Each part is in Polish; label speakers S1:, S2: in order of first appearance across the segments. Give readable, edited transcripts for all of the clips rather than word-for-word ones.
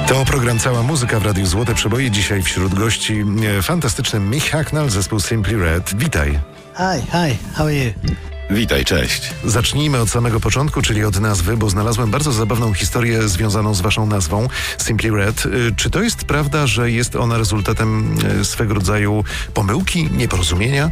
S1: To program Cała Muzyka w Radiu Złote Przeboje. Dzisiaj wśród gości fantastyczny Mick Hucknall, zespół Simply Red. Witaj.
S2: Hi, how are you?
S3: Witaj, cześć.
S1: Zacznijmy od samego początku, czyli od nazwy, bo znalazłem bardzo zabawną historię związaną z waszą nazwą Simply Red. Czy to jest prawda, że jest ona rezultatem swego rodzaju pomyłki, nieporozumienia?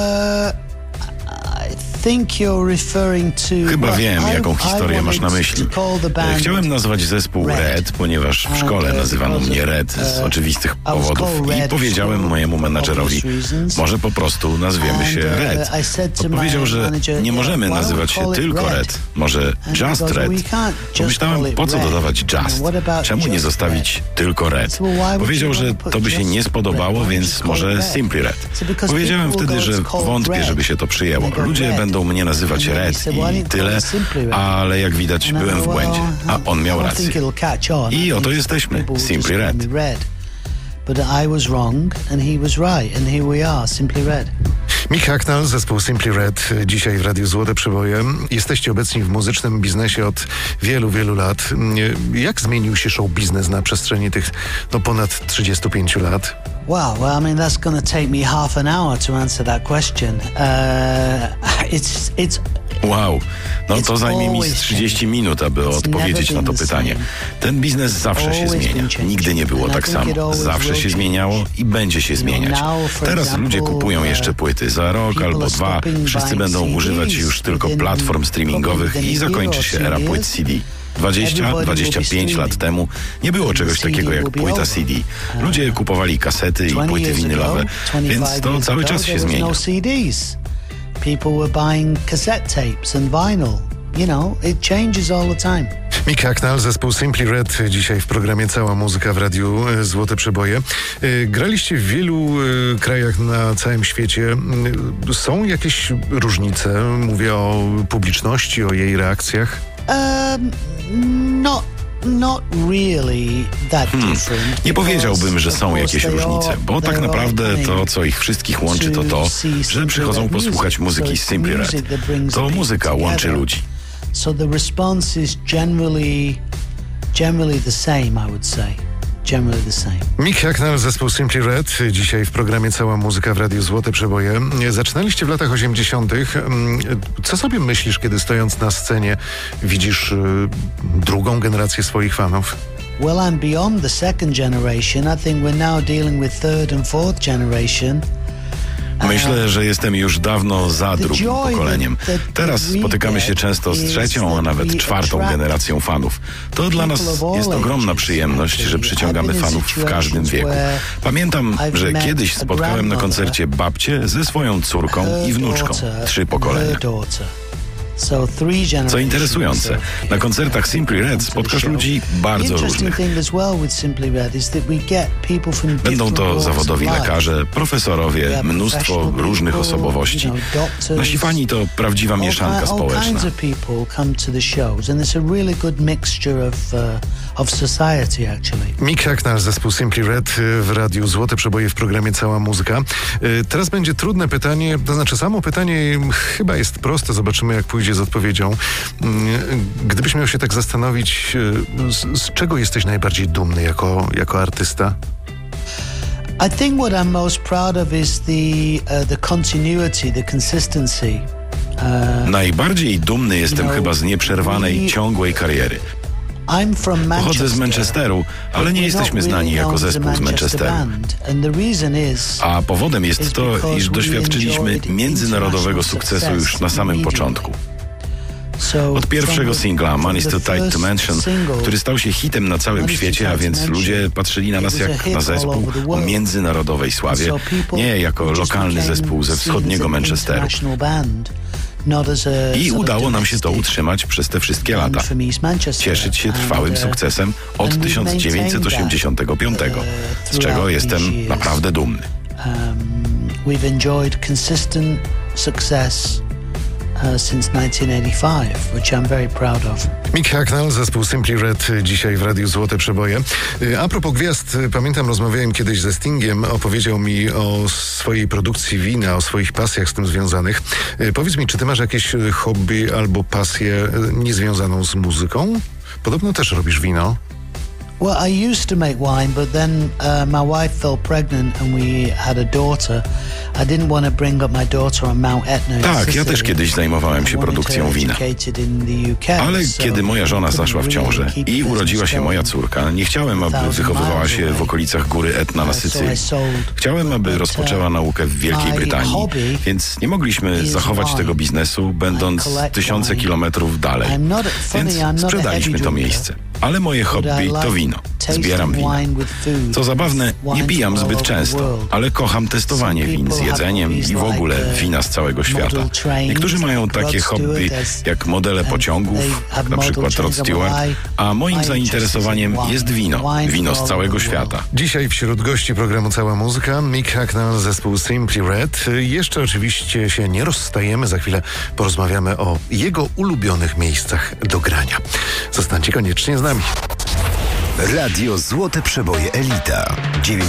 S3: Chyba wiem, jaką historię masz na myśli. Chciałem nazwać zespół Red, ponieważ w szkole nazywano mnie Red z oczywistych powodów i powiedziałem mojemu menadżerowi, może po prostu nazwiemy się Red. Odpowiedział, że nie możemy nazywać się tylko Red, może Just Red. Pomyślałem, po co dodawać Just? Czemu nie zostawić tylko Red? Powiedział, że to by się nie spodobało, więc może Simply Red. Powiedziałem wtedy, że wątpię, żeby się to przyjęło. Ludzie będą mnie nazywać Red i tyle, ale jak widać byłem w błędzie, a on miał rację. I oto jesteśmy, Simply Red.
S2: But I was wrong and he was right and here we are, Simply Red.
S1: Mick Hucknall, zespół Simply Red, dzisiaj w Radiu Złote Przeboje. Jesteście obecni w muzycznym biznesie od wielu, wielu lat. Jak zmienił się show biznes na przestrzeni tych ponad 35 lat?
S2: Wow, well, I mean, that's going to take me half an hour to answer that question.
S3: Wow, no to zajmie mi 30 minut, aby odpowiedzieć na to pytanie. Ten biznes zawsze się zmienia. Nigdy nie było tak samo. Zawsze się zmieniało i będzie się zmieniać. Teraz ludzie kupują jeszcze płyty. Za rok albo dwa wszyscy będą używać już tylko platform streamingowych i zakończy się era płyt CD. 20-25 lat temu nie było czegoś takiego jak płyta CD. Ludzie kupowali kasety i płyty winylowe, więc to cały czas się zmienia.
S2: People were buying cassette tapes and vinyl. You know, it changes all the time.
S1: Mick Hucknall, zespół Simply Red, dzisiaj w programie Cała Muzyka w Radiu Złote Przeboje. Graliście w wielu krajach na całym świecie. Są jakieś różnice? Mówię o publiczności, o jej reakcjach.
S2: Not really that different.
S3: Nie powiedziałbym, że są jakieś różnice, bo tak naprawdę to, co ich wszystkich łączy, to to, że przychodzą posłuchać muzyki Simply Red. To muzyka łączy ludzi.
S2: So the response is generally the same, I would say. Generally the same.
S1: Mick Hucknall, zespół Simply Red, dzisiaj w programie Cała Muzyka w Radiu Złote Przeboje. Zaczynaliście w latach 80. Co sobie myślisz, kiedy stojąc na scenie widzisz drugą generację swoich fanów?
S2: Well, I'm beyond the second generation. I think we're now dealing with third and fourth generation.
S3: Myślę, że jestem już dawno za drugim pokoleniem. Teraz spotykamy się często z trzecią, a nawet czwartą generacją fanów. To dla nas jest ogromna przyjemność, że przyciągamy fanów w każdym wieku. Pamiętam, że kiedyś spotkałem na koncercie babcię ze swoją córką i wnuczką. 3 pokolenia. Co interesujące, na koncertach Simply Red spotkasz ludzi bardzo różnych. Będą to zawodowi lekarze, profesorowie, mnóstwo różnych osobowości. Nasi fani to prawdziwa mieszanka społeczna.
S1: Mick Hucknall, zespół Simply Red w Radiu Złote Przeboje w programie Cała Muzyka. Teraz będzie trudne pytanie, to znaczy samo pytanie chyba jest proste, zobaczymy jak pójdzie z odpowiedzią. Gdybyś miał się tak zastanowić, z czego jesteś najbardziej dumny jako artysta?
S2: I think what I'm most proud of is the continuity, the consistency.
S3: Najbardziej dumny jestem chyba z nieprzerwanej, ciągłej kariery. Pochodzę z Manchesteru, ale nie jesteśmy znani jako zespół z Manchesteru. A powodem jest to, iż doświadczyliśmy międzynarodowego sukcesu już na samym początku. Od pierwszego singla Money's Too Tight to Mention, który stał się hitem na całym świecie, a więc ludzie patrzyli na nas jak na zespół o międzynarodowej sławie, nie jako lokalny zespół ze wschodniego Manchesteru. I udało nam się to utrzymać przez te wszystkie lata. Cieszyć się trwałym sukcesem od 1985, z czego jestem naprawdę dumny.
S2: We've enjoyed consistent success since 1985, which I'm very proud of.
S1: Mick Hucknall, zespół Simply Red, dzisiaj w Radiu Złote Przeboje. A propos gwiazd, pamiętam, rozmawiałem kiedyś ze Stingiem, opowiedział mi o swojej produkcji wina, o swoich pasjach z tym związanych. Powiedz mi, czy ty masz jakieś hobby albo pasję niezwiązaną z muzyką? Podobno też robisz wino.
S2: Well, I used to make wine, but then my wife fell pregnant and we had a daughter. I didn't want to bring up my daughter on Mount Etna.
S3: Tak, ja też kiedyś zajmowałem się produkcją wina. Ale kiedy moja żona zaszła w ciążę i urodziła się moja córka, nie chciałem, aby wychowywała się w okolicach góry Etna na Sycylii. Chciałem, aby rozpoczęła naukę w Wielkiej Brytanii, więc nie mogliśmy zachować tego biznesu, będąc tysiące kilometrów dalej. Więc sprzedaliśmy to miejsce. Ale moje hobby to wino. Zbieram wina. Co zabawne, nie pijam zbyt często, ale kocham testowanie win z jedzeniem i w ogóle wina z całego świata. Niektórzy mają takie hobby jak modele pociągów, jak na przykład Rod Stewart, a moim zainteresowaniem jest wino. Wino z całego świata.
S1: Dzisiaj wśród gości programu Cała Muzyka Mick Hucknall, zespół Simply Red. Jeszcze oczywiście się nie rozstajemy, za chwilę porozmawiamy o jego ulubionych miejscach do grania. Zostańcie koniecznie z nami.
S4: Radio Złote Przeboje Elita.